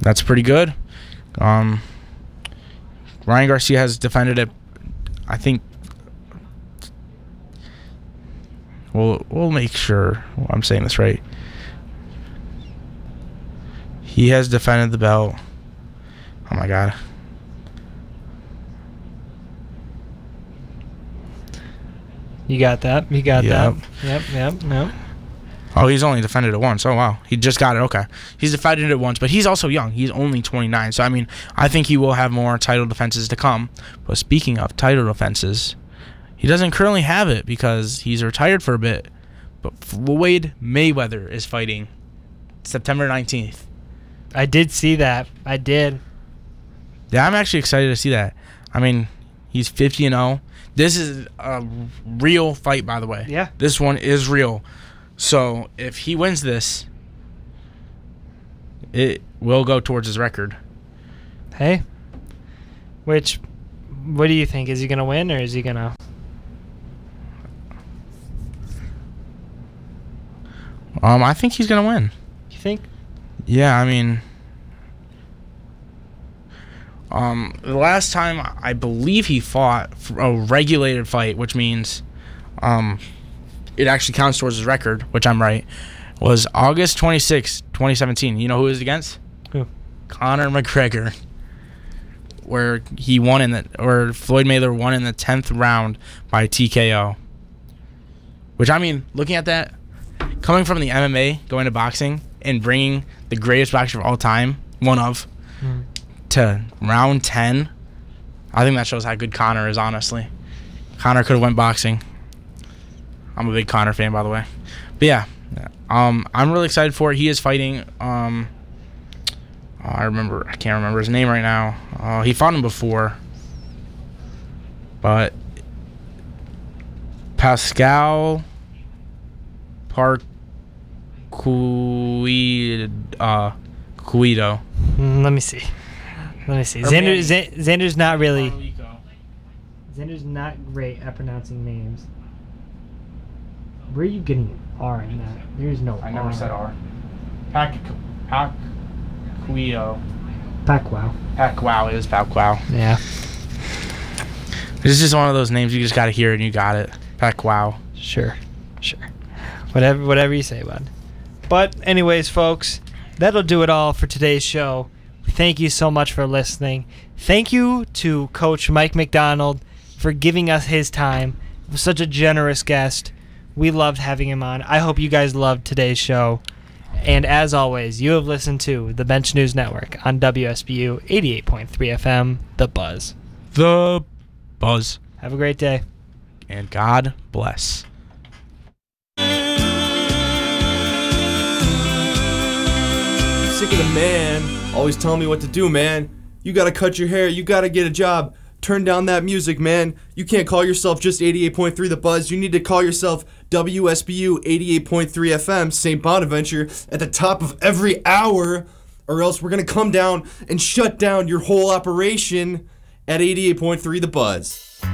That's pretty good. Ryan Garcia has defended it, I think. We'll make sure I'm saying this right. He has defended the belt. Oh my God. You got that. Yep. Oh, he's only defended it once. Oh, wow. He just got it. Okay. He's defended it once, but he's also young. He's only 29. So, I mean, I think he will have more title defenses to come. But speaking of title defenses, he doesn't currently have it because he's retired for a bit. But Floyd Mayweather is fighting September 19th. I did see that. I did. Yeah, I'm actually excited to see that. I mean, he's 50-0. This is a real fight, by the way. Yeah. This one is real. So if he wins this, it will go towards his record. Hey. What do you think? Is he going to win or is he going to... I think he's going to win. You think? Yeah, I mean... the last time I believe he fought a regulated fight, which means it actually counts towards his record, which I'm right, was August 26, 2017. You know who he was against? Who? Conor McGregor. Where he won or Floyd Mayweather won in the 10th round by TKO. Which, I mean, looking at that, coming from the MMA, going to boxing, and bringing the greatest boxer of all time, to round 10, I think that shows how good Conor is, honestly. Conor could have went boxing. I'm a big Conor fan, by the way. But yeah, I'm really excited for it. He is fighting, I can't remember his name right now. He fought him before. But Pascal Cuido. Let me see. Xander's not really... Xander's not great at pronouncing names. Where are you getting an R in that? There's no R. I never said R. Pacquiao. Pacquiao is Pacquiao. Yeah. It's just one of those names you just got to hear and you got it. Pacquiao. Sure. Whatever you say, bud. But anyways, folks, that'll do it all for today's show. Thank you so much for listening. Thank you to Coach Mike McDonald for giving us his time. He was such a generous guest. We loved having him on. I hope you guys loved today's show. And as always, you have listened to the Bench News Network on WSBU 88.3 FM, The Buzz. The Buzz. Have a great day. And God bless. Sick of the man always telling me what to do, man. You gotta cut your hair, you gotta get a job. Turn down that music, man. You can't call yourself just 88.3 The Buzz. You need to call yourself WSBU 88.3 FM, St. Bonaventure, at the top of every hour, or else we're gonna come down and shut down your whole operation at 88.3 The Buzz.